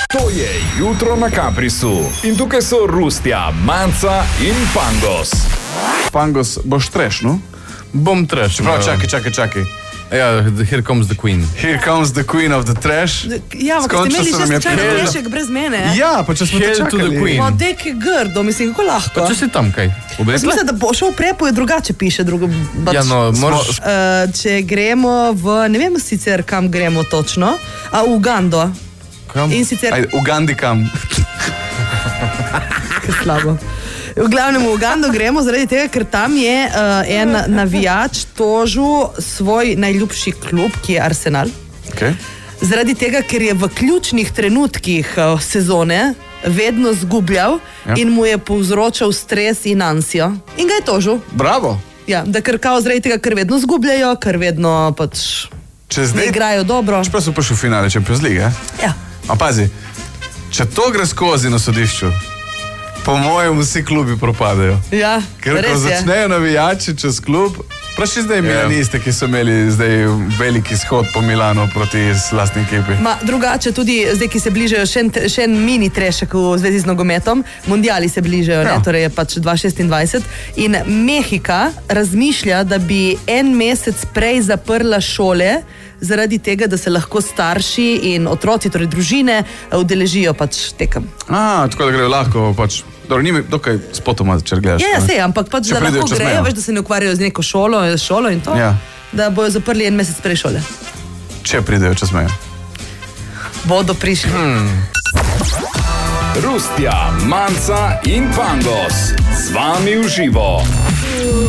To je Jutro na Kaprisu. In tukaj so Rustja, Manca in Pangos. Pangos, boš treš, no? Bom trash. Prav, čakaj. Ja, here comes the queen. Here comes the queen of the trash. Ja, ampak ste imeli že čakaj brez mene. Ja, pa če smo te Hail to the čakali. queen. Ma, dek je grdo, mislim, kako lahko. Pa če si tam kaj? Obesla? Mislim, da bo šel prepoje drugače piše. Ja, no, moraš... Če gremo v, ne vem sicer kam gremo točno, a v Ugando. Kam? In sicer... Ajde, Ugandi kam. Kaj slabo. V glavnem v Ugando gremo zaradi tega, ker tam je en navijač tožil svoj najljubši klub, ki je Arsenal. Okay. Zaradi tega, ker je v ključnih trenutkih sezone vedno zgubljal in mu je povzročal stres in ansijo. In ga je tožil. Bravo. Ja, da ker kao zaradi tega, ker vedno zgubljajo, ker vedno pač ne igrajo dobro. Čeprav so prišli v finale Champions League, Ja. A pazi, če to gre skozi na sodišču, po mojem vsi klubi propadajo. Ja, Ker ko res je. začnejo navijači čez klub, pa še zdaj Milaniste, ki so imeli zdaj veliki shod po Milanu proti lastni ekipi. Ma, drugače tudi zdaj, ki se bližajo še en mini trešek v zvezi z nogometom, mundiali se bližajo, Ja. torej je pač 2026 in Mehika razmišlja, da bi en mesec prej zaprla šole zaradi tega, da se lahko starši in otroci, torej družine, udeležijo pač tekem. Tako da grejo lahko pač, dobro, njimi dokaj spotoma, če gledaš. Ja, sej, ampak pač, Če da pridejo lahko čez grejo, mejo. veš, da se ne ukvarjajo z neko šolo in to, Ja. da bojo zaprli en mesec prej šole. Če pridejo čez mejo. Bodo prišli. Rustja, Manca in Pangos. Z vami v živo.